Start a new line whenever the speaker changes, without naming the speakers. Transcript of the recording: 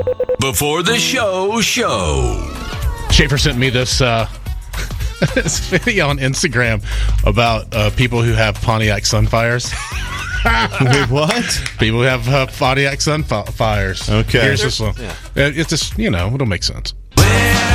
Before the show.
Schaefer sent me this this video on Instagram about people who have Pontiac Sunfires.
Wait, what?
People who have Pontiac Sunfires.
Okay.
Here's this one. It's just, it'll make sense.